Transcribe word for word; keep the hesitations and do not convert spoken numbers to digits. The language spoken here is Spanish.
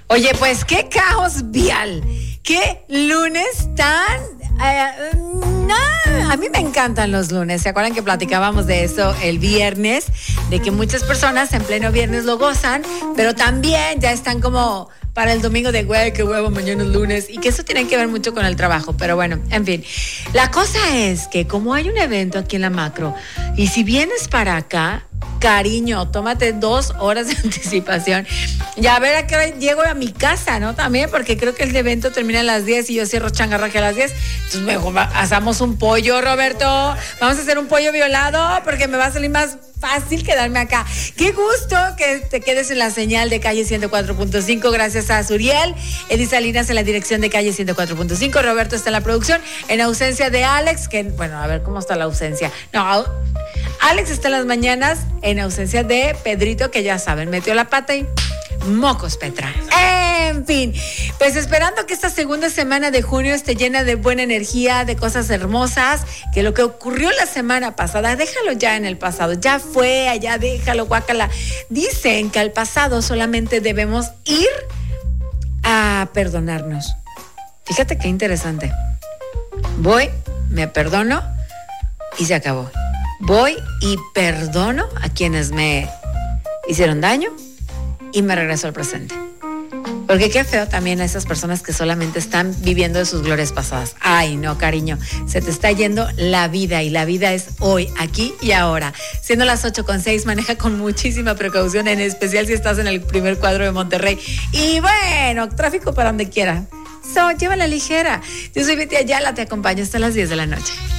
Oye, pues qué caos vial, qué lunes tan... Eh, no, a mí me encantan los lunes. ¿Se acuerdan que platicábamos de eso el viernes? De que muchas personas en pleno viernes lo gozan, pero también ya están como para el domingo de güey, qué huevo, mañana es lunes, y que eso tiene que ver mucho con el trabajo, pero bueno, en fin. La cosa es que como hay un evento aquí en la Macro, y si vienes para acá, cariño, tómate dos horas de anticipación. Y a ver a qué hora llego a mi casa, ¿no? También, porque creo que el evento termina a las diez y yo cierro changarraje a las diez. Entonces, mejor asamos un pollo, Roberto. Vamos a hacer un pollo violado porque me va a salir más fácil quedarme acá. Qué gusto que te quedes en la señal de Calle ciento cuatro punto cinco. Gracias a Suriel, Edith Salinas en la dirección de Calle ciento cuatro punto cinco. Roberto está en la producción, en ausencia de Alex, que, bueno, a ver cómo está la ausencia. No, Alex está en las mañanas, en ausencia de Pedrito, que ya saben, metió la pata y mocos, Petra. En fin, pues esperando que esta segunda semana de junio esté llena de buena energía, de cosas hermosas, que lo que ocurrió la semana pasada, déjalo ya en el pasado, ya fue, allá déjalo, guácala. Dicen que al pasado solamente debemos ir a perdonarnos. Fíjate qué interesante. Voy, me perdono y se acabó. Voy y perdono a quienes me hicieron daño y me regreso al presente. Porque qué feo también a esas personas que solamente están viviendo de sus glorias pasadas. Ay, no, cariño, se te está yendo la vida y la vida es hoy, aquí y ahora. Siendo las ocho con seis, maneja con muchísima precaución, en especial si estás en el primer cuadro de Monterrey. Y bueno, tráfico para donde quiera. So, llévala ligera. Yo soy Betty Ayala, te acompaño hasta las diez de la noche.